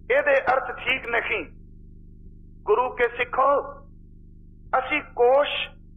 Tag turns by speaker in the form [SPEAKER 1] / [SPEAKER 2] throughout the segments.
[SPEAKER 1] ਇਹਦੇ अर्थ ठीक नहीं। गुरु के सिखो असी कोश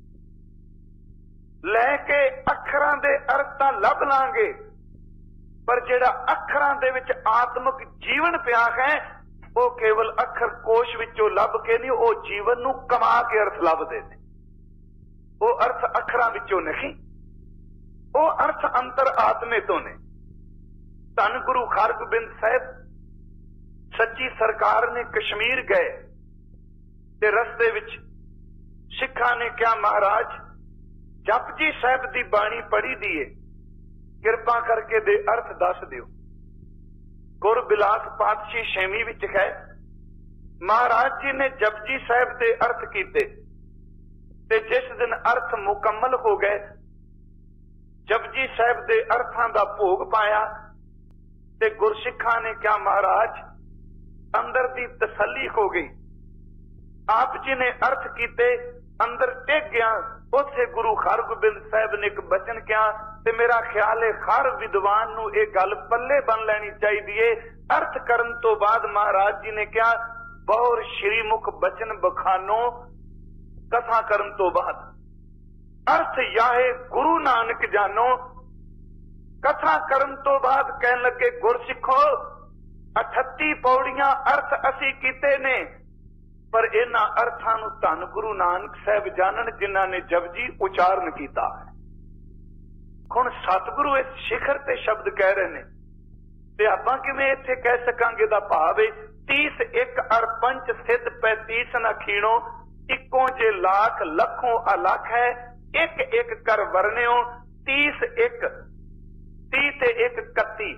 [SPEAKER 1] लैके अखरां दे अर्थ तां लभ लांगे, पर जिहड़ा अखरां दे विच आत्मक जीवन पिया है वो केवल अखर कोश विचों लभ के नहीं, वो जीवन नूं कमा के अर्थ लभदे ने। वो अर्थ अखरां विचों नहीं, वो अर्थ अंतर आत्मे तो ने। धन गुरु हरगोबिंद साहिब सच्ची सरकार ने कश्मीर गए ते रस्ते विच सिखां ने क्या महाराज जपजी साहिब दी बाणी पढ़ी दी है, किरपा करके दे अर्थ दस दिओ। गुरबिलास पातशाही छेवीं विच है, महाराज जी ने जपजी साहिब दे अर्थ कीते ते जिस दिन अर्थ मुकम्मल हो गए, जपजी साहिब दे अर्थां दा भोग पाया ते गुरसिखां ने क्या महाराज अंदर दी तसल्ली हो गई। आप जी ने अर्थ कीते, अंदर टेक गया। उसे गुरु हरगोबिंद साहिब ने एक बचन किया ते मेरा ख्याल है हर विद्वान नूं ये गल पल्ले बन लैनी चाहिए। अर्थ करन तो बाद महाराज जी ने क्या बहुर श्रीमुख बचन बखानो कथा करन तो बाद अर्थ याहे गुरु नानक जानो। कथा करन तो बाद कहन लगे गुरसिखो 38 पौड़ियां अर्थ असी कीते ने, पर इन्हां अर्थां नूं धन गुरु नानक साहिब जानन जिन्हां ने जपजी उचारण कीता है। हुण सतगुरु इस शिखर ते शब्द कह रहे ने ते आपां किवें इत्थे कह सकांगे दा भाव है 30 एक अर पंच सिद्ध 35 न खीणो, इक्कों जे लाख लखों अलख है, एक एक कर वरण्यो 30 एक 30 ते 1 31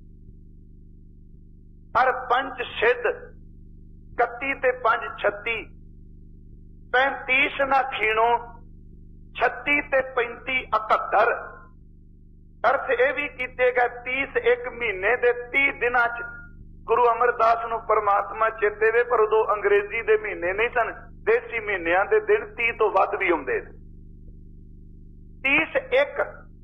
[SPEAKER 1] अर पंच सिद्ध 31 ते 5 36 35 न खीणो 36 ते 35 71। अर्थ यह भी कीते गए 30 एक महीने दे 30 दिनां च गुरु अमरदास नूं परमात्मा चेते वे, पर उदों अंग्रेजी दे महीने नहीं सन, देसी महीनिਆਂ दे दिन 30 तो वध भी हुंदे। 30 एक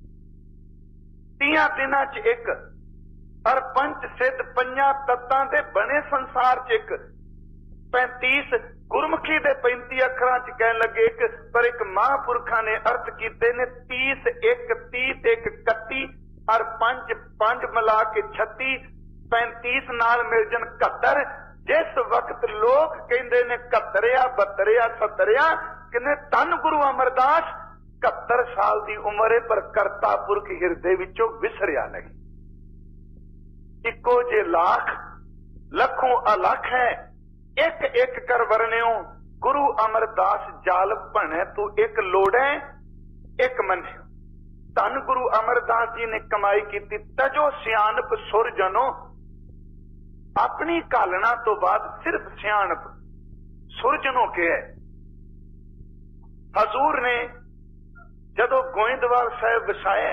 [SPEAKER 1] 30 दिनां च एक और पंच सिद्ध 5 तत्तां दे बने संसार च एक 35 गुरमुखी दे 35 अखरां च कहन लगे एक, पर एक महापुरखां ने अर्थ कीते ने 30 एक 30 एक 31 और 5 मिला के 36 35 नाल मिल जन 71। जिस वक्त लोग कहंदे ने 71 72 70 किने धन गुरु अमरदास 71 साल की उम्र है, पर करता पुरख हिरदे विचों विसरिया नहीं। इको जे लाख लखों अलख है, एक एक कर वरण्यो गुरु अमरदास जाल भणे तू एक लोड़े एक मन्यो। धन गुरु अमरदास जी ने कमाई की तजो सियानप सुर जनो, अपनी घालना तो बाद सिर्फ सियानप सुरजनों के है। हजूर ने जदों गोइंदवाल साहिब वसाया,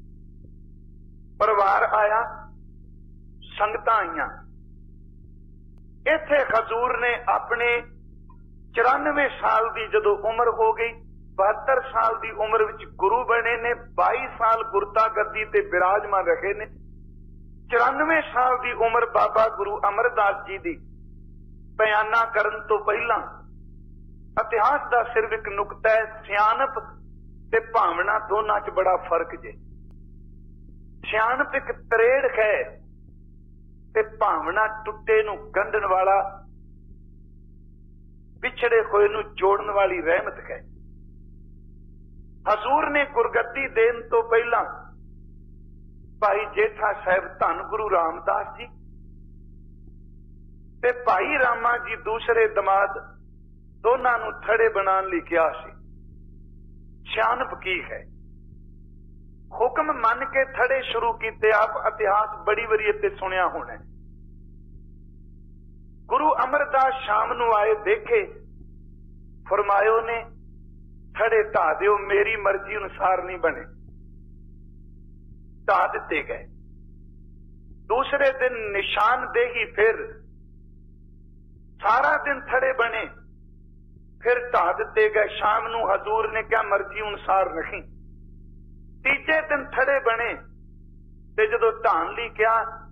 [SPEAKER 1] परिवार आया, संगतां आईयां, इत्थे हजूर ने अपने 94 साल की जदों उम्र हो गई, 72 साल की उम्र विच गुरु बने ने, 22 साल गुरता गद्दी ते विराजमान रहे ने। 94 साल की उम्र बाबा गुरु अमरदास जी की बयाना करन तो पहला इतिहास का सिर्फ एक नुकता है, सियानप ते भावना दोनों च बड़ा फर्क जे। सियानप एक तरेड़ है ते भावना टुटे नूं गंढण वाला, पिछड़े होए नूं जोड़न वाली रहमत है। हजूर ने गुरगद्दी देन तो पहला भाई जेठा साहिब धन गुरु रामदास जी ते भाई रामा जी दूसरे दमाद दोनों नूं थड़े बनाने लई कहा सी। सियानप की है, हुक्म मन के थड़े शुरू किए। आप इतिहास बड़ी वारी इत्ते सुनिया होना। गुरु अमरदास शाम नूं आए, देखे, फरमायो ने थड़े ढा दिओ, मेरी मर्जी अनुसार नहीं बने, ढा दिते गए। दूसरे दिन निशानदेही, फिर सारा दिन थड़े बने, फिर ढा दिते गए। शाम नूं हजूर ने क्या मर्जी अनुसार नहीं। तीजे दिन थड़े बने ते जदों ढाण लई कहा